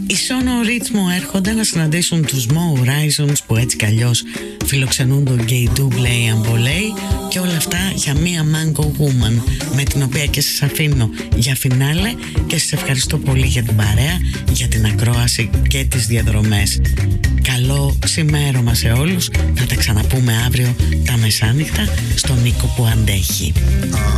Οι Sono Rhythm έρχονται να συναντήσουν τους Mo Horizons που έτσι κι αλλιώς φιλοξενούν τον Gay Double Ambolay, και όλα αυτά για μία Mango Woman, με την οποία και σας αφήνω για φινάλε και σας ευχαριστώ πολύ για την παρέα, για την ακρόαση και τις διαδρομές. Καλό ξημέρωμα σε όλους. Θα τα ξαναπούμε αύριο τα μεσάνυχτα στον Νίκο που αντέχει.